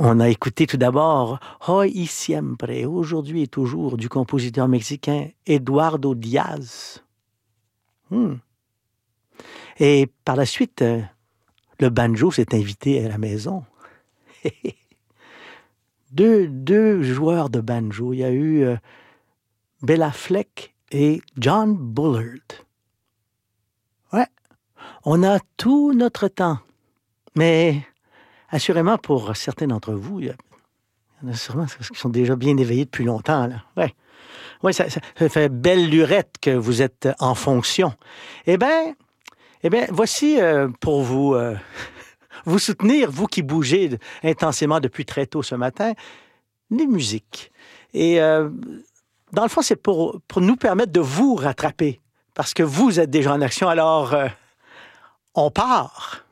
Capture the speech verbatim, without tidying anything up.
On a écouté tout d'abord Hoy y Siempre, aujourd'hui et toujours, du compositeur mexicain Eduardo Diaz. Hmm. Et par la suite, euh, le banjo s'est invité à la maison. deux, deux joueurs de banjo. Il y a eu euh, Bela Fleck et John Bullard. Ouais, on a tout notre temps. Mais assurément, pour certains d'entre vous, il y, a, il y en a sûrement qui sont déjà bien éveillés depuis longtemps. Là. Ouais, ouais ça, ça, ça fait belle lurette que vous êtes en fonction. Eh bien, eh bien voici euh, pour vous... Euh, vous soutenir, vous qui bougez intensément depuis très tôt ce matin, des musiques. Et euh, dans le fond, c'est pour, pour nous permettre de vous rattraper, parce que vous êtes déjà en action, alors euh, on part.